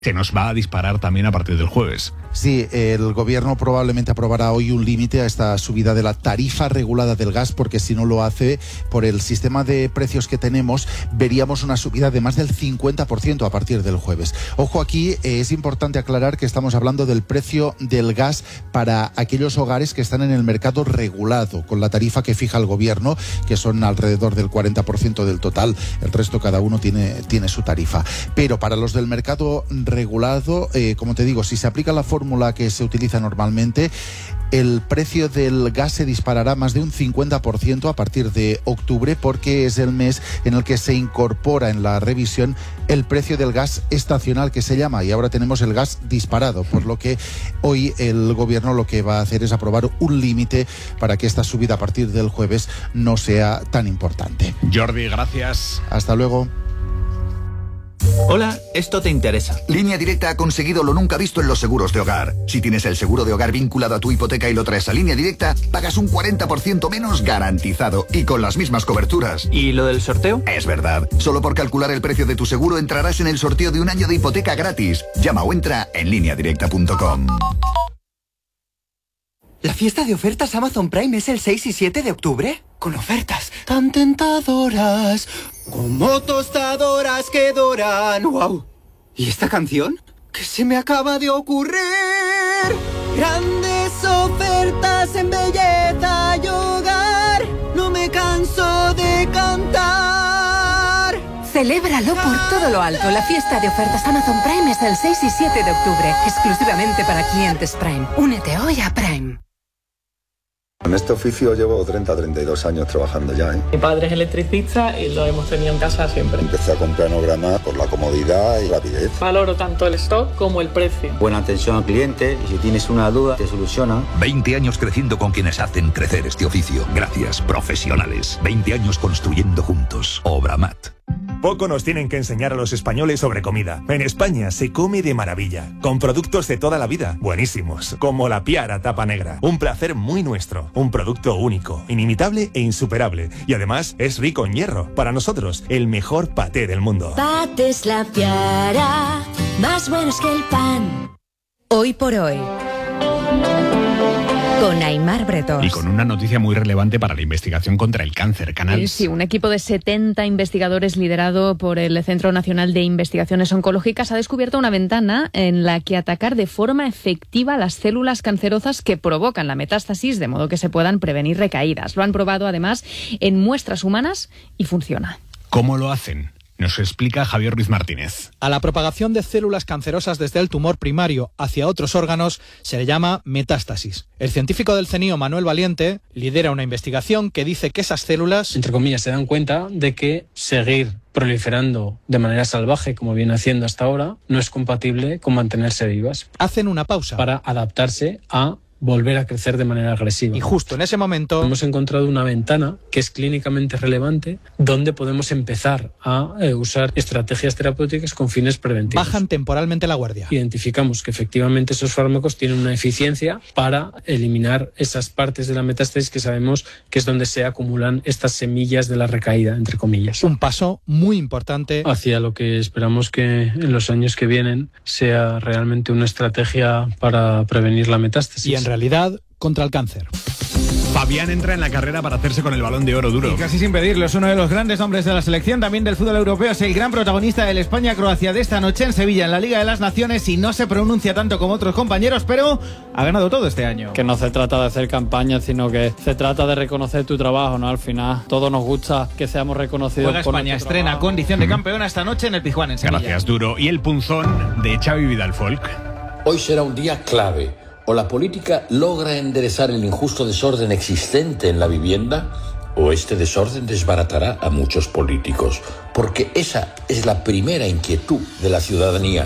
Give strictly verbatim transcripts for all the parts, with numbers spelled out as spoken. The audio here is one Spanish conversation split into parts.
se nos va a disparar también a partir del jueves. Sí, el gobierno probablemente aprobará hoy un límite a esta subida de la tarifa regulada del gas, porque si no lo hace, por el sistema de precios que tenemos, veríamos una subida de más del cincuenta por ciento a partir del jueves. Ojo, aquí eh, es importante aclarar que estamos hablando del precio del gas para aquellos hogares que están en el mercado regulado, con la tarifa que fija el gobierno, que son alrededor del cuarenta por ciento del total. El resto, cada uno tiene, tiene su tarifa. Pero para los del mercado regulado, eh, como te digo, si se aplica la fórmula que se utiliza normalmente, el precio del gas se disparará más de un cincuenta por ciento a partir de octubre, porque es el mes en el que se incorpora en la revisión el precio del gas estacional, que se llama, y ahora tenemos el gas disparado, por lo que hoy el gobierno lo que va a hacer es aprobar un límite para que esta subida a partir del jueves no sea tan importante. Jordi, gracias. Hasta luego. Hola, esto te interesa. Línea Directa ha conseguido lo nunca visto en los seguros de hogar. Si tienes el seguro de hogar vinculado a tu hipoteca y lo traes a Línea Directa, pagas un cuarenta por ciento menos garantizado y con las mismas coberturas. ¿Y lo del sorteo? Es verdad. Solo por calcular el precio de tu seguro entrarás en el sorteo de un año de hipoteca gratis. Llama o entra en línea directa punto com. ¿La fiesta de ofertas Amazon Prime es el seis y siete de octubre? Con ofertas tan tentadoras, como tostadoras que doran. ¡Wow! ¿Y esta canción? ¿Qué se me acaba de ocurrir? Grandes ofertas en belleza y hogar. No me canso de cantar. Celébralo por todo lo alto. La fiesta de ofertas Amazon Prime es el seis y siete de octubre, exclusivamente para clientes Prime. Únete hoy a Prime. En este oficio llevo treinta a treinta y dos años trabajando ya, ¿eh? Mi padre es electricista y lo hemos tenido en casa siempre. Empecé a comprar Planograma por la comodidad y rapidez. Valoro tanto el stock como el precio. Buena atención al cliente y si tienes una duda te soluciona. veinte años creciendo con quienes hacen crecer este oficio. Gracias, profesionales. veinte años construyendo juntos. Obramat. Poco nos tienen que enseñar a los españoles sobre comida. En España se come de maravilla, con productos de toda la vida, buenísimos, como la Piara Tapa Negra. Un placer muy nuestro, un producto único, inimitable e insuperable. Y además es rico en hierro. Para nosotros, el mejor paté del mundo. Patés La Piara, más buenos que el pan. Hoy por hoy, con Aimar Bretós. Y con una noticia muy relevante para la investigación contra el cáncer, Canals. Sí, un equipo de setenta investigadores liderado por el Centro Nacional de Investigaciones Oncológicas ha descubierto una ventana en la que atacar de forma efectiva las células cancerosas que provocan la metástasis, de modo que se puedan prevenir recaídas. Lo han probado además en muestras humanas y funciona. ¿Cómo lo hacen? Nos explica Javier Ruiz Martínez. A la propagación de células cancerosas desde el tumor primario hacia otros órganos se le llama metástasis. El científico del CENIO, Manuel Valiente, lidera una investigación que dice que esas células, entre comillas, se dan cuenta de que seguir proliferando de manera salvaje, como viene haciendo hasta ahora, no es compatible con mantenerse vivas. Hacen una pausa para adaptarse a volver a crecer de manera agresiva. Y justo en ese momento hemos encontrado una ventana que es clínicamente relevante donde podemos empezar a eh, usar estrategias terapéuticas con fines preventivos. Bajan temporalmente la guardia. Identificamos que efectivamente esos fármacos tienen una eficiencia para eliminar esas partes de la metástasis que sabemos que es donde se acumulan estas semillas de la recaída, entre comillas. Un paso muy importante hacia lo que esperamos que en los años que vienen sea realmente una estrategia para prevenir la metástasis. Y en realidad contra el cáncer. Fabián entra en la carrera para hacerse con el Balón de Oro, Duro. Y casi sin pedirlo, es uno de los grandes hombres de la selección, también del fútbol europeo, es el gran protagonista del España-Croacia de esta noche en Sevilla, en la Liga de las Naciones, y no se pronuncia tanto como otros compañeros, pero ha ganado todo este año. Que no se trata de hacer campaña, sino que se trata de reconocer tu trabajo, ¿no? Al final, todos nos gusta que seamos reconocidos. Juega por España, estrena trabajo. Condición de campeona esta noche en el Pizjuán, en Sevilla. Gracias, Duro. Y el punzón de Xavi Vidal Folk. Hoy será un día clave. O la política logra enderezar el injusto desorden existente en la vivienda, o este desorden desbaratará a muchos políticos, porque esa es la primera inquietud de la ciudadanía.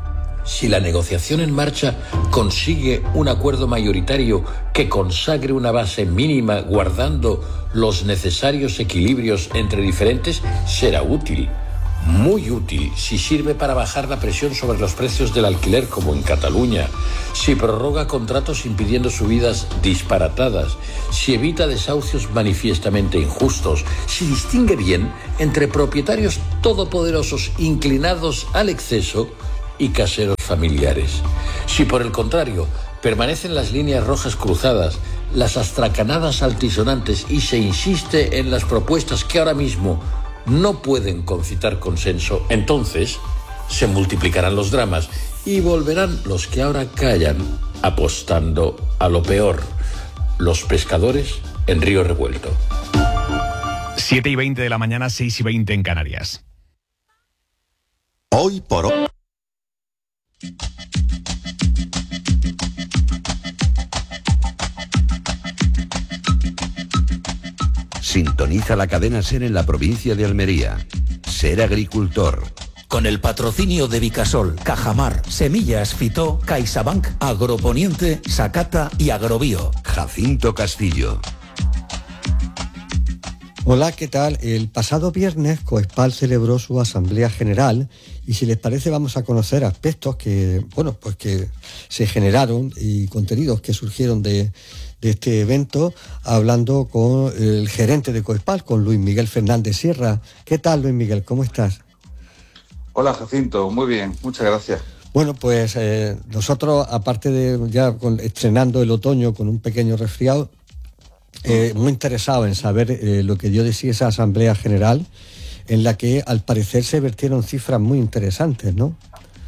Si la negociación en marcha consigue un acuerdo mayoritario que consagre una base mínima guardando los necesarios equilibrios entre diferentes, será útil. Muy útil si sirve para bajar la presión sobre los precios del alquiler, como en Cataluña, si prorroga contratos impidiendo subidas disparatadas, si evita desahucios manifiestamente injustos, si distingue bien entre propietarios todopoderosos inclinados al exceso y caseros familiares. Si por el contrario permanecen las líneas rojas cruzadas, las astracanadas altisonantes y se insiste en las propuestas que ahora mismo no pueden concitar consenso, entonces se multiplicarán los dramas y volverán los que ahora callan apostando a lo peor. Los pescadores en Río Revuelto. siete y veinte de la mañana, seis y veinte en Canarias. Hoy por hoy. Sintoniza la cadena SER en la provincia de Almería. Ser agricultor. Con el patrocinio de Vicasol, Cajamar, Semillas Fitó, CaixaBank, Agroponiente, Sacata y Agrobio. Jacinto Castillo. Hola, ¿qué tal? El pasado viernes Coespal celebró su Asamblea General y si les parece vamos a conocer aspectos que, bueno, pues que se generaron y contenidos que surgieron de, de este evento, hablando con el gerente de Coespal, con Luis Miguel Fernández Sierra. ¿Qué tal, Luis Miguel? ¿Cómo estás? Hola, Jacinto, muy bien, muchas gracias. Bueno, pues eh, nosotros, aparte de ya con, estrenando el otoño con un pequeño resfriado, eh, muy interesado en saber eh, lo que dio de sí esa Asamblea General, en la que al parecer se vertieron cifras muy interesantes, ¿no?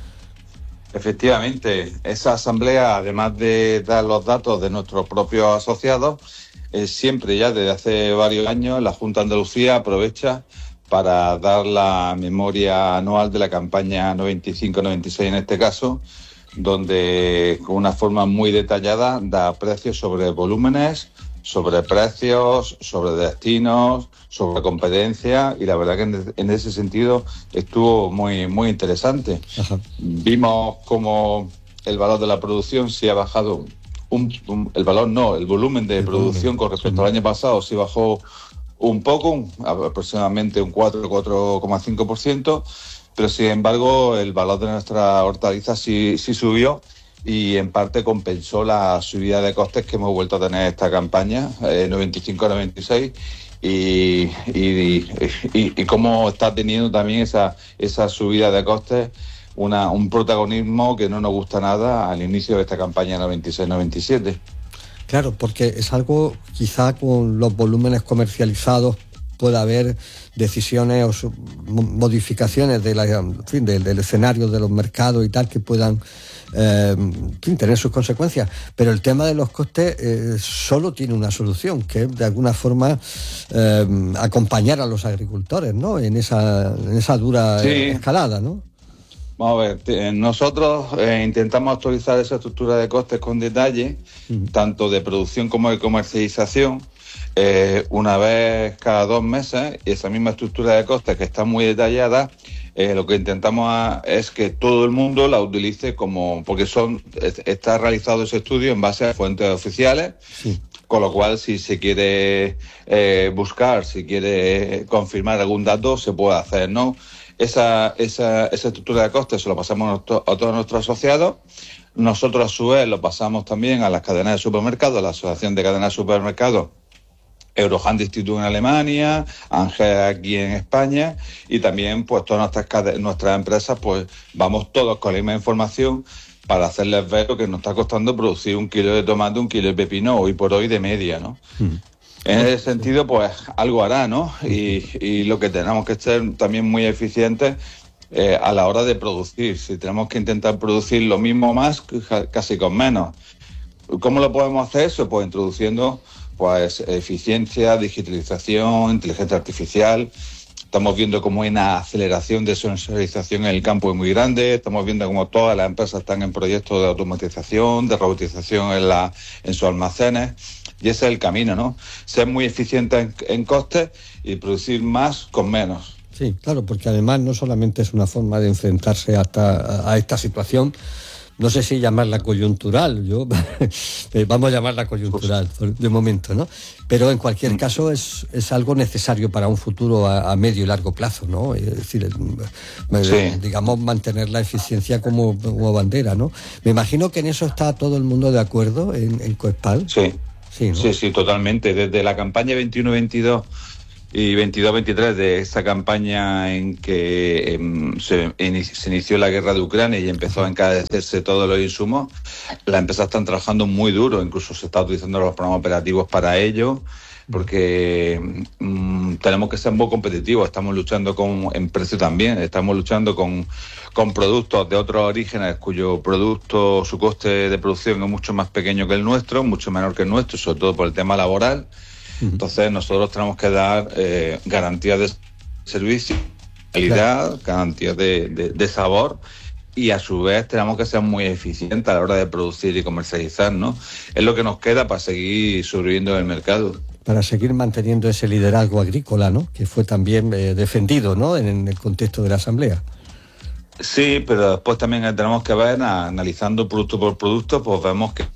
Efectivamente, esa asamblea, además de dar los datos de nuestros propios asociados, eh, siempre ya desde hace varios años la Junta de Andalucía aprovecha para dar la memoria anual de la campaña noventa y cinco noventa y seis en este caso, donde con una forma muy detallada da precios sobre volúmenes, sobre precios, sobre destinos, sobre competencia, y la verdad que en, en ese sentido estuvo muy, muy interesante. Ajá. Vimos cómo el valor de la producción sí ha bajado, un, un, el valor no, el volumen de el producción volumen. Con respecto al año pasado sí bajó un poco, un, aproximadamente un cuatro, cuatro coma cinco por ciento, pero sin embargo el valor de nuestra hortaliza sí, sí subió y en parte compensó la subida de costes que hemos vuelto a tener esta campaña, eh, noventa y cinco noventa y seis, y, y, y, y cómo está teniendo también esa, esa subida de costes una, un protagonismo que no nos gusta nada al inicio de esta campaña noventa y seis noventa y siete. Claro, porque es algo, quizá con los volúmenes comercializados pueda haber decisiones o modificaciones de la, en fin, del, del escenario de los mercados y tal que puedan eh, en fin, tener sus consecuencias. Pero el tema de los costes eh, solo tiene una solución, que es de alguna forma eh, acompañar a los agricultores, ¿no? En esa, en esa dura sí. escalada, ¿no? Vamos a ver, nosotros eh, intentamos actualizar esa estructura de costes con detalle, uh-huh. tanto de producción como de comercialización, eh, una vez cada dos meses, y esa misma estructura de costes que está muy detallada, eh, lo que intentamos a, es que todo el mundo la utilice como, porque son está realizado ese estudio en base a fuentes oficiales, sí. Con lo cual si se quiere eh, buscar, si quiere confirmar algún dato, se puede hacer, ¿no? Esa, esa, esa estructura de costes se lo pasamos a todos nuestros asociados. Nosotros, a su vez, lo pasamos también a las cadenas de supermercados, la Asociación de Cadenas de Supermercados, Eurohandel Institute en Alemania, Angel aquí en España, y también pues todas nuestras, cade- nuestras empresas, pues vamos todos con la misma información para hacerles ver lo que nos está costando producir un kilo de tomate, un kilo de pepino, hoy por hoy de media, ¿no? Mm. En ese sentido, pues algo hará, ¿no? Y, y lo que tenemos que ser también muy eficientes eh, a la hora de producir. Si tenemos que intentar producir lo mismo más, casi con menos. ¿Cómo lo podemos hacer eso? Pues introduciendo pues eficiencia, digitalización, inteligencia artificial. Estamos viendo cómo hay una aceleración de sensorización en el campo muy grande. Estamos viendo cómo todas las empresas están en proyectos de automatización, de robotización en, la, en sus almacenes. Y ese es el camino, ¿no? Ser muy eficiente en, en costes y producir más con menos. Sí, claro, porque además no solamente es una forma de enfrentarse hasta a esta situación, no sé si llamarla coyuntural, yo vamos a llamarla coyuntural de momento, ¿no? Pero en cualquier caso es, es algo necesario para un futuro a, a medio y largo plazo, ¿no? Es decir, sí. digamos, mantener la eficiencia como, como bandera, ¿no? Me imagino que en eso está todo el mundo de acuerdo en, en Coespal. Sí. Sí, ¿no? sí, sí, totalmente. Desde la campaña veintiuno veintidós y veintidós veintitrés de esa campaña en que eh, se, in, se inició la guerra de Ucrania y empezó a encarecerse todos los insumos, las empresas están trabajando muy duro, incluso se está utilizando los programas operativos para ello, porque mmm, tenemos que ser muy competitivos, estamos luchando con, en precio también, estamos luchando con, con productos de otros orígenes cuyo producto, su coste de producción es mucho más pequeño que el nuestro, mucho menor que el nuestro, sobre todo por el tema laboral. Entonces nosotros tenemos que dar eh, garantías de servicio, calidad, garantías de, de, de sabor, y a su vez tenemos que ser muy eficientes a la hora de producir y comercializar, ¿no? Es lo que nos queda para seguir sobreviviendo en el mercado. Para seguir manteniendo ese liderazgo agrícola, ¿no? Que fue también eh, defendido, ¿no? En, en el contexto de la Asamblea. Sí, pero después también tenemos que ver, analizando producto por producto, pues vemos que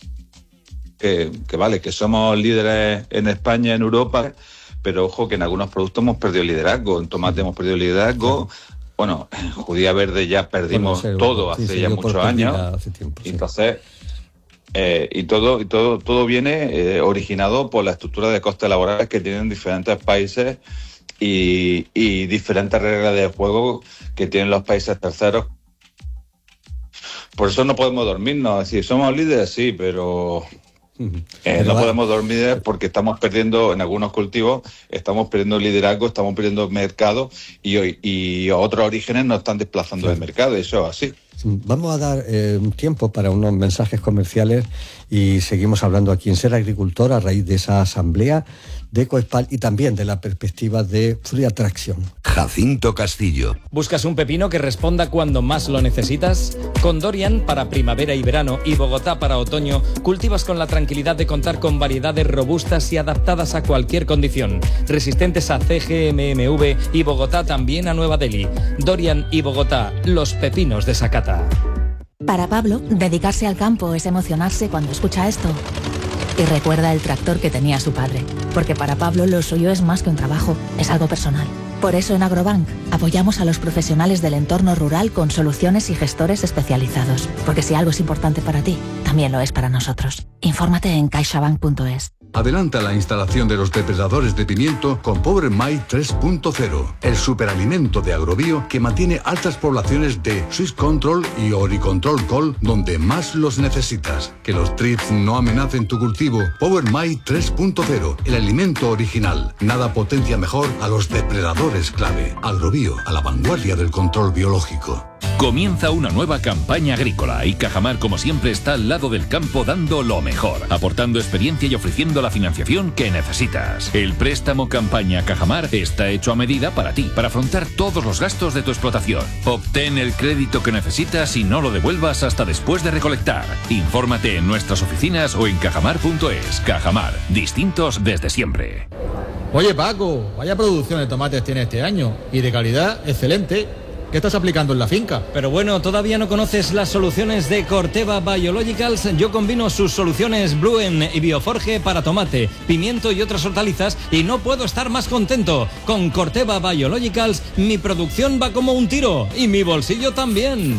Que, que vale, que somos líderes en España, en Europa, pero ojo que en algunos productos hemos perdido el liderazgo. En tomate hemos perdido el liderazgo. Bueno, en judía verde ya perdimos bueno, todo hace sí, ya muchos años. Hace tiempo, sí. Entonces, eh, y todo y todo todo viene eh, originado por la estructura de costes laborales que tienen diferentes países y, y diferentes reglas de juego que tienen los países terceros. Por eso no podemos dormirnos. Es decir, somos líderes, sí, pero... Eh, no podemos dormir porque estamos perdiendo en algunos cultivos, estamos perdiendo liderazgo, estamos perdiendo mercado y, y otros orígenes nos están desplazando sí. del mercado, eso es así. Vamos a dar eh, un tiempo para unos mensajes comerciales y seguimos hablando aquí en Ser Agricultor a raíz de esa asamblea de Ecoespal y también de la perspectiva de Free Attraction. Jacinto Castillo. ¿Buscas un pepino que responda cuando más lo necesitas? Con Dorian para primavera y verano y Bogotá para otoño, cultivas con la tranquilidad de contar con variedades robustas y adaptadas a cualquier condición, resistentes a C G M M V y Bogotá también a Nueva Delhi. Dorian y Bogotá, los pepinos de Sakata. Para Pablo, dedicarse al campo es emocionarse cuando escucha esto. Y recuerda el tractor que tenía su padre, porque para Pablo lo suyo es más que un trabajo, es algo personal. Por eso en Agrobank apoyamos a los profesionales del entorno rural con soluciones y gestores especializados, porque si algo es importante para ti, también lo es para nosotros. Infórmate en caixabank punto es. Adelanta la instalación de los depredadores de pimiento con Power My tres punto cero, el superalimento de Agrobio que mantiene altas poblaciones de Swiss Control y Oricontrol Col donde más los necesitas. Que los trips no amenacen tu cultivo. Power My tres punto cero, el alimento original. Nada potencia mejor a los depredadores clave. Agrobio, a la vanguardia del control biológico. Comienza una nueva campaña agrícola y Cajamar, como siempre, está al lado del campo dando lo mejor, aportando experiencia y ofreciendo la financiación que necesitas. El préstamo campaña Cajamar está hecho a medida para ti, para afrontar todos los gastos de tu explotación. Obtén el crédito que necesitas y no lo devuelvas hasta después de recolectar. Infórmate en nuestras oficinas o en cajamar punto es. Cajamar, distintos desde siempre. Oye Paco, vaya producción de tomates tiene este año y de calidad excelente. ¿Qué estás aplicando en la finca? Pero bueno, ¿todavía no conoces las soluciones de Corteva Biologicals? Yo combino sus soluciones Bluen y Bioforge para tomate, pimiento y otras hortalizas y no puedo estar más contento. Con Corteva Biologicals mi producción va como un tiro y mi bolsillo también.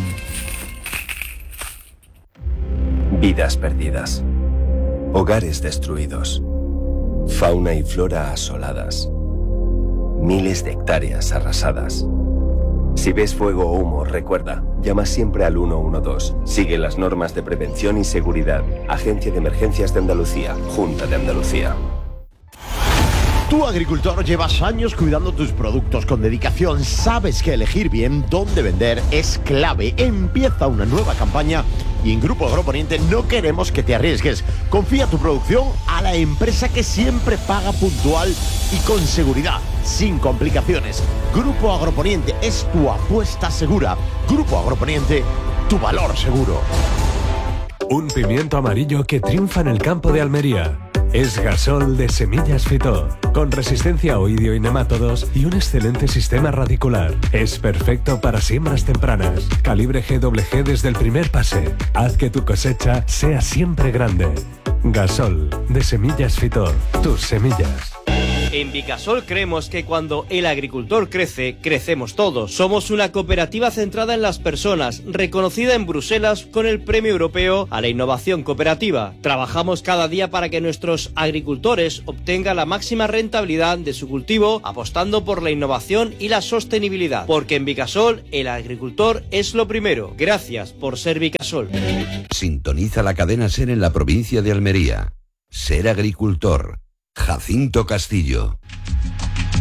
Vidas perdidas. Hogares destruidos. Fauna y flora asoladas. Miles de hectáreas arrasadas. Si ves fuego o humo, recuerda, llama siempre al uno uno dos. Sigue las normas de prevención y seguridad. Agencia de Emergencias de Andalucía, Junta de Andalucía. Tú, agricultor, llevas años cuidando tus productos con dedicación. Sabes que elegir bien dónde vender es clave. Empieza una nueva campaña y en Grupo Agroponiente no queremos que te arriesgues. Confía tu producción a la empresa que siempre paga puntual y con seguridad, sin complicaciones. Grupo Agroponiente es tu apuesta segura. Grupo Agroponiente, tu valor seguro. Un pimiento amarillo que triunfa en el campo de Almería. Es Gasol de Semillas Fitó, con resistencia a oidio y nemátodos y un excelente sistema radicular. Es perfecto para siembras tempranas. Calibre G W G desde el primer pase. Haz que tu cosecha sea siempre grande. Gasol de Semillas Fitó, tus semillas. En Vicasol creemos que cuando el agricultor crece, crecemos todos. Somos una cooperativa centrada en las personas, reconocida en Bruselas con el Premio Europeo a la Innovación Cooperativa. Trabajamos cada día para que nuestros agricultores obtengan la máxima rentabilidad de su cultivo, apostando por la innovación y la sostenibilidad. Porque en Vicasol, el agricultor es lo primero. Gracias por ser Vicasol. Sintoniza la cadena SER en la provincia de Almería. Ser agricultor. Jacinto Castillo.